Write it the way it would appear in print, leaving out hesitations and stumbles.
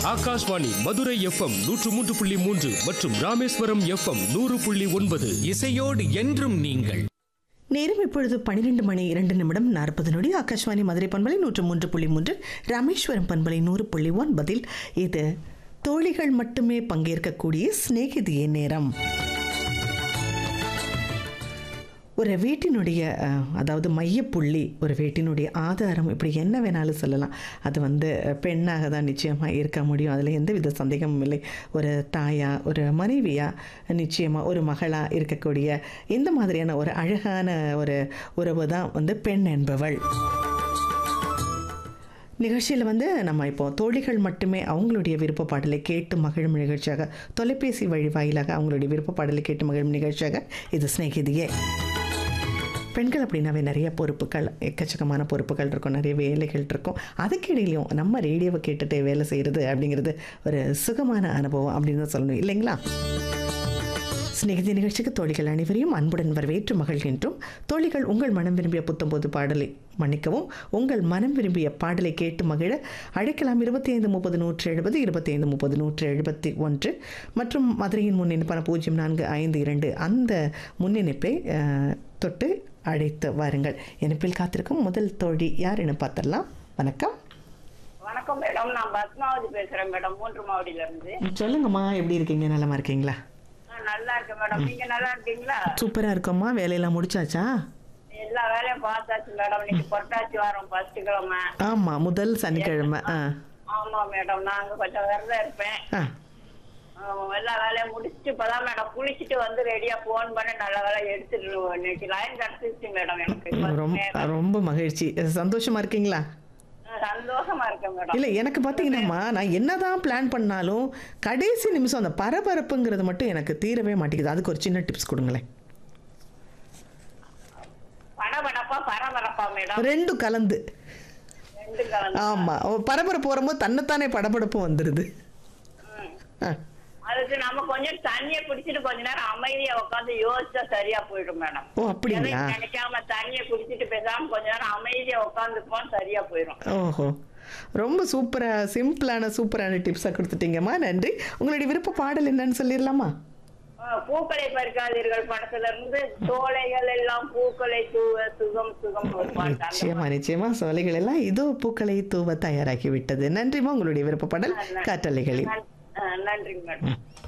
Akashvani Madurai FM 103.3 மற்றும் Rameswaram FM 100.9. இசையோடு என்றும் நீங்கள். நேரம் இப்பொழுது 12:02 40 ஆகாஷ்வாணி மதுரை பண்பலை 103.3, ராமேஸ்வரம் பண்பலை 100.9. இது தோழிகள் மட்டுமே பங்கேற்கக்கூடிய சிநேகிதியே நேரம். ஒரு வீட்டினுடைய அதாவது மையப்புள்ளி, ஒரு வீட்டினுடைய ஆதாரம், இப்படி என்ன வேணாலும் சொல்லலாம். அது பெண்ணாக தான் நிச்சயமாக இருக்க முடியும், அதில் எந்த வித சந்தேகமும் இல்லை. ஒரு தாயா, ஒரு மனைவியா, நிச்சயமாக ஒரு மகளாக இருக்கக்கூடிய இந்த மாதிரியான ஒரு அழகான ஒரு உறவு தான் பெண் என்பவள். நிகழ்ச்சியில் நம்ம இப்போ தோழிகள் மட்டுமே அவங்களுடைய விருப்ப பாடலை கேட்டு மகிழும் நிகழ்ச்சியாக, தொலைபேசி வழி வாயிலாக அவங்களுடைய விருப்ப பாடலை கேட்டு மகிழும் நிகழ்ச்சியாக இது சிநேகிதியே. பெண்கள் அப்படின்னாவே நிறைய பொறுப்புகள், எக்கச்சக்கமான பொறுப்புகள் இருக்கும், நிறைய வேலைகள் இருக்கும். அதுக்கிடையிலையும் நம்ம ரேடியோவை கேட்டுட்டு வேலை செய்கிறது அப்படிங்கிறது ஒரு சுகமான அனுபவம் அப்படின்னு தான் சொல்லணும், இல்லைங்களா? சிநேகிதி நிகழ்ச்சிக்கு தோழிகள் அனைவரையும் அன்புடன் வரவேற்று மகிழ்கின்றோம். தோழிகள் உங்கள் மனம் விரும்பிய புத்தம்போது பாடலை உங்கள் மனம் விரும்பிய பாடலை கேட்டு மகிழ அழைக்கலாம். 2530 170 2530 171 மற்றும் மதுரையின் முன்னிணைப்பான 0452 அந்த முன்னிணைப்பை தொட்டு அழைத்து வாருங்கள். இணைப்பில் காத்திருக்கும் முதல் தோழி யார் என பார்த்துடலாம். வணக்கம். வணக்கம் மேடம், நான் பத்மாவதி பேசுறேன் மேடம், 3 மாவடியில இருந்து. சொல்லுங்கம்மா, எப்படி இருக்கீங்க? நலமா இருக்கீங்களா? நல்லா இருக்கேன் மேடம், நீங்க நல்லா இருக்கீங்களா? சூப்பரா இருக்கோம்மா. வேலையெல்லாம் முடிச்சாச்சா? எல்லா வேலையும் பார்த்தாச்சு மேடம். இன்னைக்கு புரட்டாசி வாரம் 1 கிழமை. ஆமா, முதல் சனிக்கிழமை. ஆமா மேடம், நாங்க கொஞ்சம் விரதம் இருப்பேன். எல்லா வேலையும் முடிச்சுட்டு இப்பதான் மேடம் குளிச்சுட்டு ரெடியா போன் பண்ண நல்ல வேலை எடுத்துட்டு இன்னைக்கு லைன் கிடைச்சிருச்சு மேடம். எனக்கு ரொம்ப மகிழ்ச்சி. சந்தோஷமா இருக்கீங்களா? சந்தோஷமா இருக்கேன் மேடம். இல்ல, எனக்கு பாத்தீங்கன்னா நான் என்னதான் பிளான் பண்ணாலும் கடைசி நிமிஷம் அந்த பரபரப்புங்கிறது மட்டும் எனக்கு தீரவே மாட்டேங்குது. அதுக்கு ஒரு சின்ன டிப்ஸ் கொடுங்களேன். படபடப்பா பரபரப்பா மேடம்? ரெண்டும் கலந்து. ஆமா, பரபரப்பு வரும்போது தன்னைத்தானே படபடப்பு வந்துருது. அதுக்கு நம்ம கொஞ்சம் தண்ணியை குடிச்சிட்டு கொஞ்ச நேரம் அமைதியா உட்காந்து யோசிச்சா சரியா போயிடும் மேடம். ஓ, அப்படிங்களா? நினைக்காம தண்ணியை குடிச்சிட்டு பேசாம கொஞ்ச நேரம் அமைதியா உட்காந்துப்போம், சரியா போயிடும். ஓஹோ, ரொம்ப சூப்பரா சிம்பிளான சூப்பரான டிப்ஸா கொடுத்துட்டீங்கம்மா, நன்றி. உங்களுடைய விருப்ப பாடல் என்னன்னு சொல்லிடலாமா? பூக்களை பறிக்காதீர்கள் படத்துல இருந்து சோலைகள் எல்லாம் பூக்களை தூவ சுகம் சுகம். நிச்சயமா நிச்சயமா, சோலைகள் எல்லாம் இதோ பூக்களை தூவ தயாராகி விட்டது. நன்றிமா, உங்களுடைய விருப்ப பாடல் காற்றலைகளில். நன்றிங்க மேடம்.